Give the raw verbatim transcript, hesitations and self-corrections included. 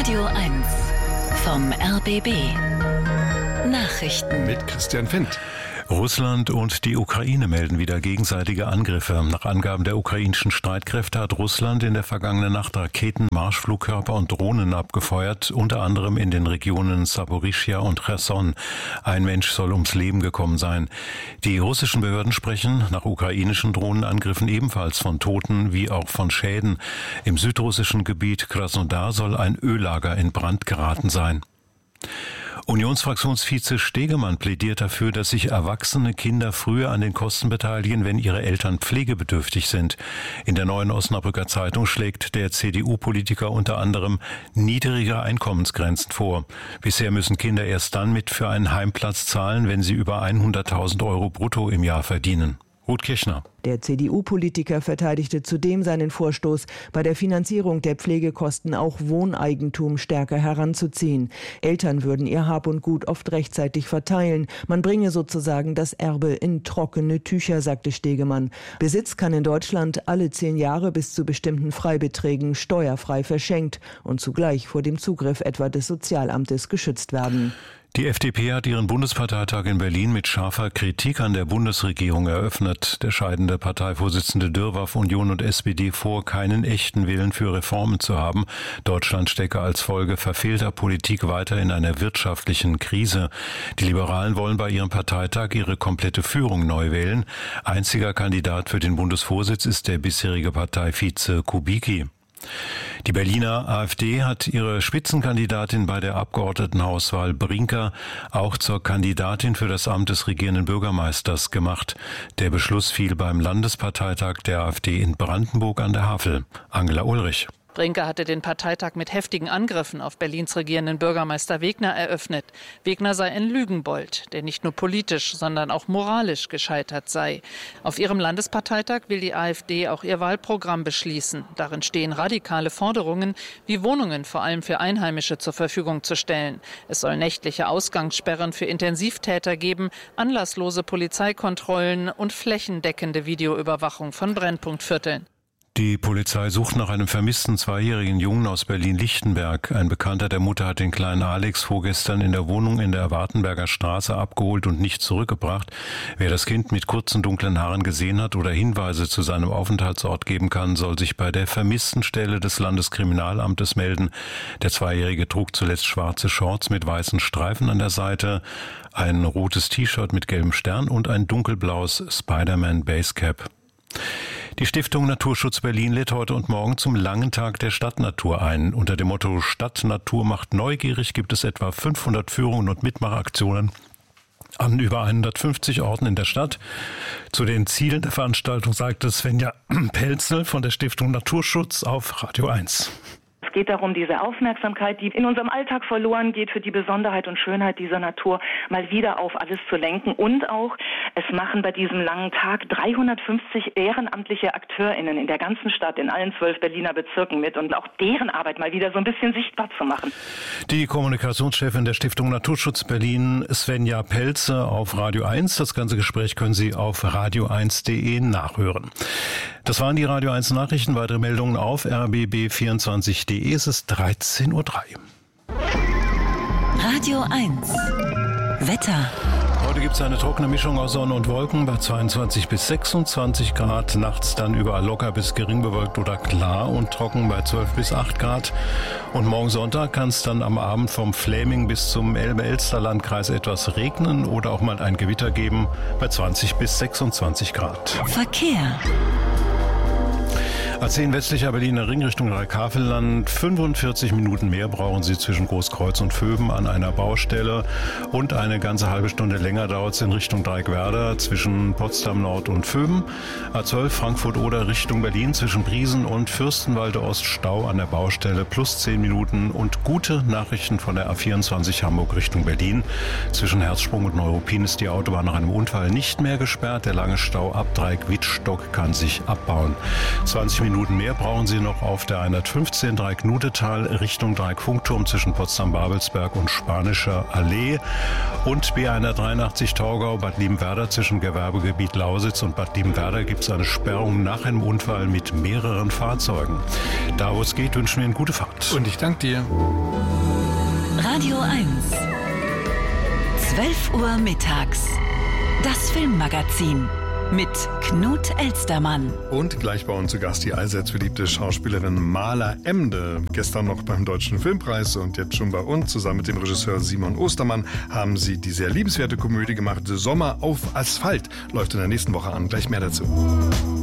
Radio eins vom R B B. Nachrichten mit Christian Fendt. Russland und die Ukraine melden wieder gegenseitige Angriffe. Nach Angaben der ukrainischen Streitkräfte hat Russland in der vergangenen Nacht Raketen, Marschflugkörper und Drohnen abgefeuert, unter anderem in den Regionen Saporischschja und Cherson. Ein Mensch soll ums Leben gekommen sein. Die russischen Behörden sprechen nach ukrainischen Drohnenangriffen ebenfalls von Toten wie auch von Schäden. Im südrussischen Gebiet Krasnodar soll ein Öllager in Brand geraten sein. Unionsfraktionsvize Stegemann plädiert dafür, dass sich erwachsene Kinder früher an den Kosten beteiligen, wenn ihre Eltern pflegebedürftig sind. In der Neuen Osnabrücker Zeitung schlägt der C D U-Politiker unter anderem niedrigere Einkommensgrenzen vor. Bisher müssen Kinder erst dann mit für einen Heimplatz zahlen, wenn sie über hunderttausend Euro brutto im Jahr verdienen. Ruth Kirchner. Der C D U-Politiker verteidigte zudem seinen Vorstoß, bei der Finanzierung der Pflegekosten auch Wohneigentum stärker heranzuziehen. Eltern würden ihr Hab und Gut oft rechtzeitig verteilen. Man bringe sozusagen das Erbe in trockene Tücher, sagte Stegemann. Besitz kann in Deutschland alle zehn Jahre bis zu bestimmten Freibeträgen steuerfrei verschenkt und zugleich vor dem Zugriff etwa des Sozialamtes geschützt werden. Die F D P hat ihren Bundesparteitag in Berlin mit scharfer Kritik an der Bundesregierung eröffnet. Der scheidende Parteivorsitzende Dürr warf Union und S P D vor, keinen echten Willen für Reformen zu haben. Deutschland stecke als Folge verfehlter Politik weiter in einer wirtschaftlichen Krise. Die Liberalen wollen bei ihrem Parteitag ihre komplette Führung neu wählen. Einziger Kandidat für den Bundesvorsitz ist der bisherige Parteivize Kubicki. Die Berliner AfD hat ihre Spitzenkandidatin bei der Abgeordnetenhauswahl Brinker auch zur Kandidatin für das Amt des regierenden Bürgermeisters gemacht. Der Beschluss fiel beim Landesparteitag der AfD in Brandenburg an der Havel. Angela Ulrich. Brinker hatte den Parteitag mit heftigen Angriffen auf Berlins regierenden Bürgermeister Wegner eröffnet. Wegner sei ein Lügenbold, der nicht nur politisch, sondern auch moralisch gescheitert sei. Auf ihrem Landesparteitag will die AfD auch ihr Wahlprogramm beschließen. Darin stehen radikale Forderungen, wie Wohnungen vor allem für Einheimische zur Verfügung zu stellen. Es soll nächtliche Ausgangssperren für Intensivtäter geben, anlasslose Polizeikontrollen und flächendeckende Videoüberwachung von Brennpunktvierteln. Die Polizei sucht nach einem vermissten zweijährigen Jungen aus Berlin-Lichtenberg. Ein Bekannter der Mutter hat den kleinen Alex vorgestern in der Wohnung in der Wartenberger Straße abgeholt und nicht zurückgebracht. Wer das Kind mit kurzen dunklen Haaren gesehen hat oder Hinweise zu seinem Aufenthaltsort geben kann, soll sich bei der Vermisstenstelle des Landeskriminalamtes melden. Der Zweijährige trug zuletzt schwarze Shorts mit weißen Streifen an der Seite, ein rotes T-Shirt mit gelbem Stern und ein dunkelblaues Spider-Man Basecap. Die Stiftung Naturschutz Berlin lädt heute und morgen zum langen Tag der Stadtnatur ein. Unter dem Motto Stadtnatur macht neugierig gibt es etwa fünfhundert Führungen und Mitmachaktionen an über hundertfünfzig Orten in der Stadt. Zu den Zielen der Veranstaltung sagte Svenja Pelzel von der Stiftung Naturschutz auf Radio eins. Es geht darum, diese Aufmerksamkeit, die in unserem Alltag verloren geht, für die Besonderheit und Schönheit dieser Natur mal wieder auf alles zu lenken. Und auch, es machen bei diesem langen Tag dreihundertfünfzig ehrenamtliche AkteurInnen in der ganzen Stadt, in allen zwölf Berliner Bezirken mit und auch deren Arbeit mal wieder so ein bisschen sichtbar zu machen. Die Kommunikationschefin der Stiftung Naturschutz Berlin, Svenja Pelze, auf Radio eins. Das ganze Gespräch können Sie auf radio eins punkt de nachhören. Das waren die Radio eins Nachrichten. Weitere Meldungen auf r b b vierundzwanzig punkt de. Es ist dreizehn Uhr drei. Radio eins Wetter. Heute gibt es eine trockene Mischung aus Sonne und Wolken bei zweiundzwanzig bis sechsundzwanzig Grad. Nachts dann überall locker bis gering bewölkt oder klar und trocken bei zwölf bis acht Grad. Und morgen Sonntag kann es dann am Abend vom Fläming bis zum Elbe-Elster-Landkreis etwas regnen oder auch mal ein Gewitter geben bei zwanzig bis sechsundzwanzig Grad. Verkehr. A zehn westlicher Berliner Ring Richtung Dreikäfelland. fünfundvierzig Minuten mehr brauchen Sie zwischen Großkreuz und Vöben an einer Baustelle. Und eine ganze halbe Stunde länger dauert es in Richtung Dreieckwerder zwischen Potsdam Nord und Vöben. A zwölf Frankfurt-Oder Richtung Berlin zwischen Briesen und Fürstenwalde Ost Stau an der Baustelle plus zehn Minuten. Und gute Nachrichten von der A vierundzwanzig Hamburg Richtung Berlin. Zwischen Herzsprung und Neuruppin ist die Autobahn nach einem Unfall nicht mehr gesperrt. Der lange Stau ab Dreieck-Wittstock kann sich abbauen. zwanzig Minuten Minuten mehr brauchen Sie noch auf der hundertfünfzehn Dreieck-Nudetal Richtung Dreieck-Funkturm zwischen Potsdam-Babelsberg und Spanischer Allee und B hundertdreiundachtzig Torgau Bad Liebenwerda zwischen Gewerbegebiet Lausitz und Bad Liebenwerda gibt es eine Sperrung nach einem Unfall mit mehreren Fahrzeugen. Da wo es geht, wünschen wir Ihnen gute Fahrt. Und ich danke dir. Radio eins. zwölf Uhr mittags. Das Filmmagazin mit Knut Elstermann. Und gleich bei uns zu Gast die allseits beliebte Schauspielerin Mala Emde. Gestern noch beim Deutschen Filmpreis und jetzt schon bei uns. Zusammen mit dem Regisseur Simon Ostermann haben sie die sehr liebenswerte Komödie gemacht. Sommer auf Asphalt läuft in der nächsten Woche an. Gleich mehr dazu.